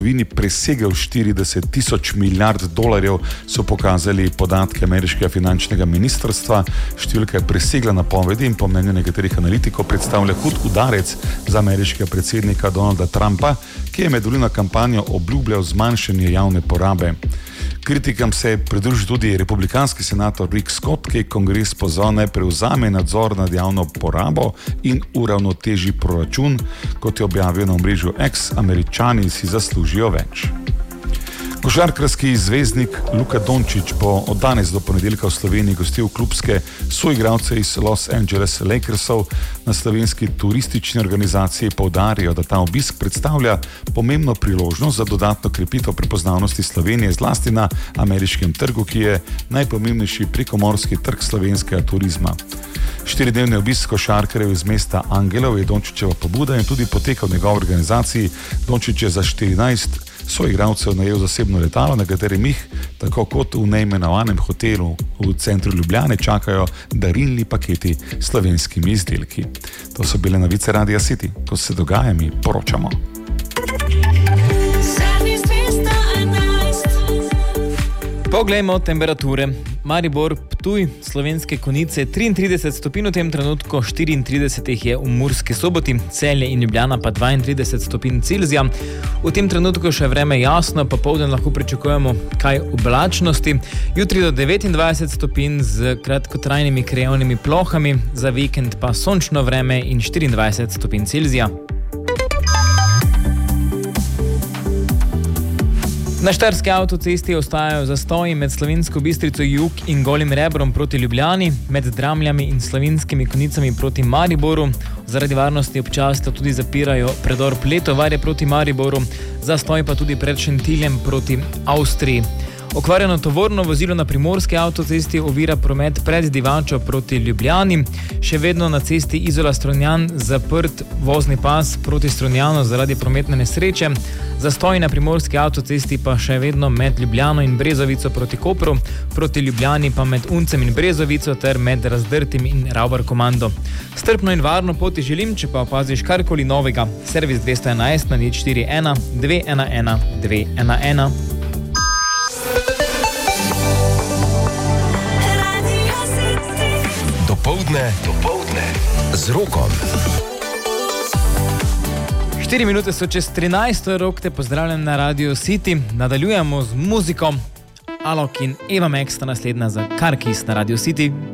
zgodovini presegel 40 tisoč milijard dolarjev, so pokazali podatki ameriškega finančnega ministrstva. Številka je presegla napovedi in po mnenju nekaterih analitikov predstavlja hud udarec za ameriškega predsednika Donalda Trumpa, ki je med volilno kampanjo obljubljal zmanjšanje javne porabe. Kritikam se je pridružil tudi republikanski senator Rick Scott, ki je kongres pozval naj prevzame nadzor nad javno porabo in uravnoteži proračun. Kot je objavil na omrežju X, Američani si zaslužijo več. Košarkarski zvezdnik Luka Dončić bo od danes do ponedeljka v Sloveniji gostil klubske soigralce iz Los Angeles Lakersov. Na slovenski turistični organizaciji poudarjajo, da ta obisk predstavlja pomembno priložnost za dodatno krepitev prepoznavnosti Slovenije zlasti na ameriškem trgu, ki je najpomembnejši prekomorski trg slovenskega turizma. 4-dnevni obisk košarkarjev iz mesta Angelov je Dončićeva pobuda in tudi potekal v njegovi organizaciji. Dončić je za 14 soigralcev najel zasebno letalo, na katerem jih, tako kot v neimenovanem hotelu v centru Ljubljane, čakajo darilni paketi s slovenskimi izdelki. To so bile novice Radia City. Ko se dogaja, mi poročamo. Poglejmo temperature. Maribor, Ptuj, Slovenske Konjice 33 stopinj v tem trenutku, 34 je v Murski Soboti, Celje in Ljubljana pa 32 stopinj Celzija. V tem trenutku še vreme jasno, popoldne lahko pričakujemo kaj oblačnosti. Jutri do 29 stopinj z kratkotrajnimi krajevnimi plohami, za vikend pa sončno vreme in 24 stopinj Celzija. Na Štajerski avtocesti ostajajo zastoji med Slovensko Bistrico jug in Golim Rebrom proti Ljubljani, med Dramljami in Slovenskimi Konjicami proti Mariboru. Zaradi varnosti občasno tudi zapirajo predor Pletovarje proti Mariboru, zastoj pa tudi pred Šentiljem proti Avstriji. Okvarjeno tovorno vozilo na Primorski avtocesti ovira promet pred Divačo proti Ljubljani. Še vedno na cesti Izola-Strunjan zaprt vozni pas proti Strunjanu zaradi prometne nesreče. Zastoj na Primorski avtocesti pa še vedno med Ljubljano in Brezovico proti Kopru, proti Ljubljani pa med Uncem in Brezovico ter med Razdrtim in Ravbar Komando. Strpno in varno poti želim, če pa opaziš karkoli novega. Servis 211 na 041 211 211. Dopoldne z Rokom. 4 minute so čez 13, Rok te pozdravljam na Radio City. Nadaljujemo z muziko. Alok in Eva Max sta naslednja za Car Kiss na Radio City.